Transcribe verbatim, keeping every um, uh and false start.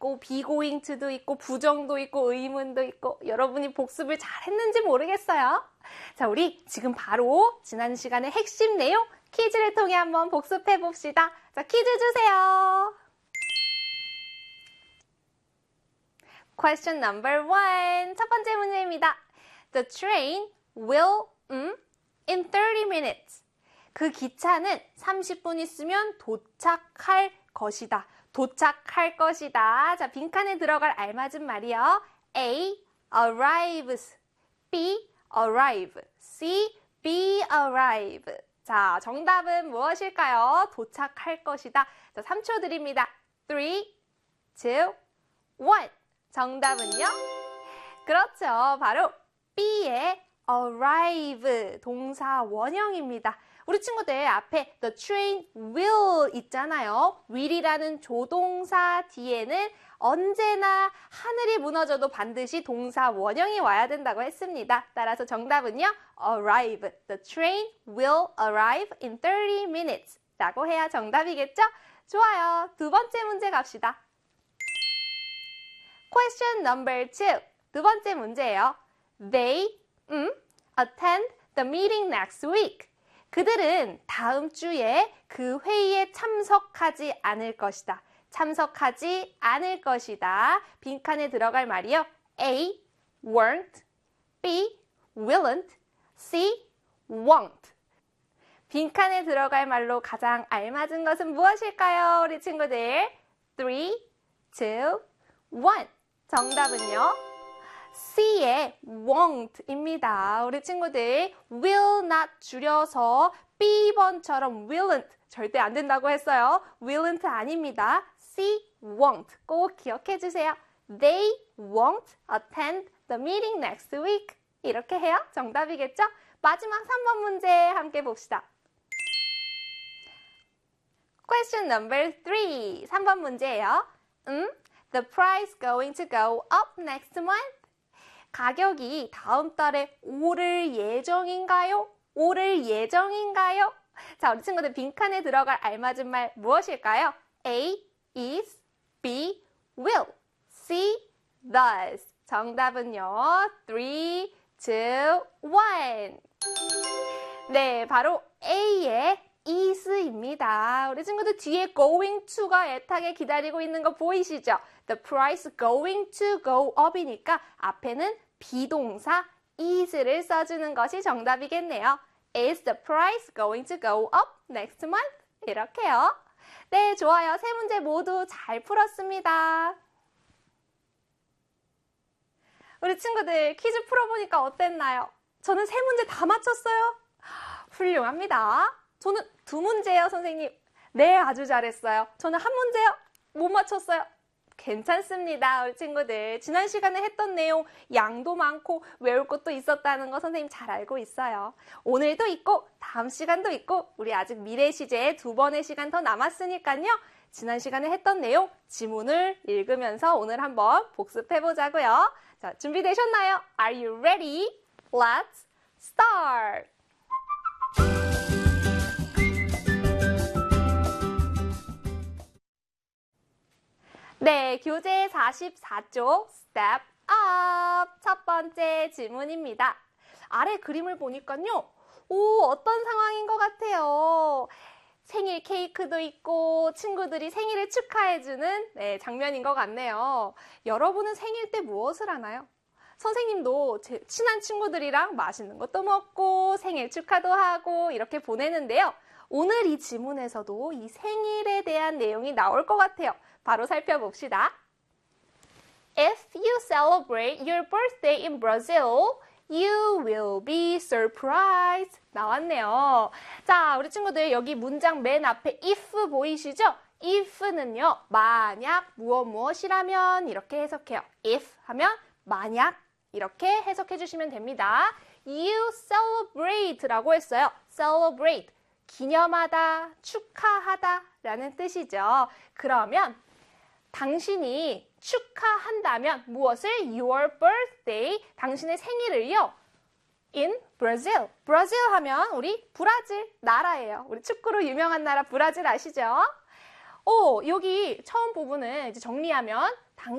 있고 be going to도 있고 부정도 있고 의문도 있고 여러분이 복습을 잘 했는지 모르겠어요. 자, 우리 지금 바로 지난 시간의 핵심 내용 퀴즈를 통해 한번 복습해 봅시다. 자, 퀴즈 주세요. Question number one. 첫 번째 문제입니다. The train will um, in thirty minutes. 그 기차는 삼십 분 있으면 도착할 것이다. 도착할 것이다. 자, 빈칸에 들어갈 알맞은 말이요. A. arrives. B. arrive. C. be arrive. 자, 정답은 무엇일까요? 도착할 것이다. 자, 삼 초 드립니다. three, two, one. 정답은요? 그렇죠. 바로 B의 arrive 동사 원형입니다. 우리 친구들 앞에 the train will 있잖아요. will이라는 조동사 뒤에는 언제나 하늘이 무너져도 반드시 동사 원형이 와야 된다고 했습니다. 따라서 정답은요. arrive. The train will arrive in thirty minutes 라고 해야 정답이겠죠? 좋아요. 두 번째 문제 갑시다. Question number two. 두 번째 문제예요. They um, attend the meeting next week. 그들은 다음 주에 그 회의에 참석하지 않을 것이다. 참석하지 않을 것이다. 빈칸에 들어갈 말이요. A. weren't. B. willn't. C. won't. 빈칸에 들어갈 말로 가장 알맞은 것은 무엇일까요? 우리 친구들. three, two, one. 정답은요. C의 won't입니다. 우리 친구들 will not 줄여서 B 번처럼 willn't 절대 안 된다고 했어요. willn't 아닙니다. C won't 꼭 기억해 주세요. They won't attend the meeting next week. 이렇게 해요. 정답이겠죠? 마지막 삼 번 문제 함께 봅시다. Question number three. 삼 번 문제예요. 음? The price going to go up next month. 가격이 다음 달에 오를 예정인가요? 오를 예정인가요? 자, 우리 친구들 빈칸에 들어갈 알맞은 말 무엇일까요? A. is. B. will. C. does. 정답은요. three, two, one. 네, 바로 A의 is입니다. 우리 친구들 뒤에 going to가 애타게 기다리고 있는 거 보이시죠? The price going to go up이니까 앞에는 비동사 is를 써주는 것이 정답이겠네요. Is the price going to go up next month? 이렇게요. 네, 좋아요. 세 문제 모두 잘 풀었습니다. 우리 친구들 퀴즈 풀어보니까 어땠나요? 저는 세 문제 다 맞췄어요. 훌륭합니다. 저는 두 문제요, 선생님. 네, 아주 잘했어요. 저는 한 문제요. 못 맞췄어요. 괜찮습니다, 우리 친구들. 지난 시간에 했던 내용 양도 많고 외울 것도 있었다는 거 선생님 잘 알고 있어요. 오늘도 있고 다음 시간도 있고 우리 아직 미래 시제 두 번의 시간 더 남았으니까요. 지난 시간에 했던 내용 지문을 읽으면서 오늘 한번 복습해보자고요. 자, 준비되셨나요? Are you ready? Let's start! 네, 교재 사십사 쪽 Step Up 첫 번째 질문입니다. 아래 그림을 보니까요. 오, 어떤 상황인 것 같아요. 생일 케이크도 있고 친구들이 생일을 축하해주는 네, 장면인 것 같네요. 여러분은 생일 때 무엇을 하나요? 선생님도 제 친한 친구들이랑 맛있는 것도 먹고 생일 축하도 하고 이렇게 보내는데요. 오늘 이 지문에서도 이 생일에 대한 내용이 나올 것 같아요. 바로 살펴봅시다. If you celebrate your birthday in Brazil, you will be surprised. 나왔네요. 자, 우리 친구들 여기 문장 맨 앞에 if 보이시죠? if는요, 만약 무엇 무엇이라면 이렇게 해석해요. if 하면 만약 이렇게 해석해 주시면 됩니다. You celebrate라고 했어요. celebrate, 기념하다, 축하하다 라는 뜻이죠. 그러면 당신이 축하한다면 무엇을? Your birthday, 당신의 생일을요. In Brazil. Brazil 하면 우리 브라질 나라예요. 우리 축구로 유명한 나라 브라질 아시죠? 오, 여기 처음 부분은 이제 정리하면